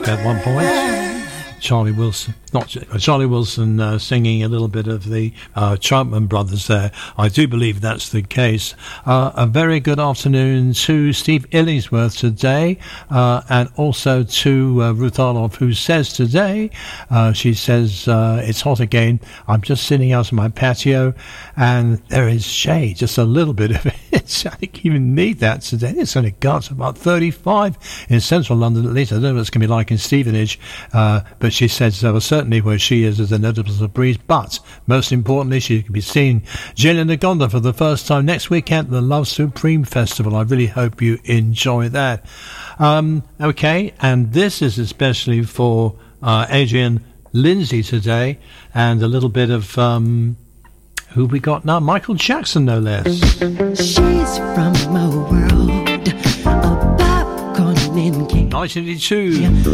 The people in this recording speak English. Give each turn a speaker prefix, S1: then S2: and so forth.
S1: At one point, Charlie Wilson singing a little bit of the Chapman Brothers there. I do believe that's the case. A very good afternoon to Steve Illingsworth today, and also to Ruth Arloff, who says today, she says, it's hot again. I'm just sitting out on my patio, and there is shade, just a little bit of it. I think you even need that today. It's only got to about 35 in central London at least. I don't know what it's going to be like in Stevenage, but she says certainly where she is a noticeable breeze. But most importantly, she can be seen Gillian Nagonda for the first time next weekend at the Love Supreme Festival. I really hope you enjoy that. Okay, and this is especially for Adrian Lindsay today, and a little bit of who we got now? Michael Jackson, no less.
S2: She's from a world of popcorn and cake.
S1: 1982.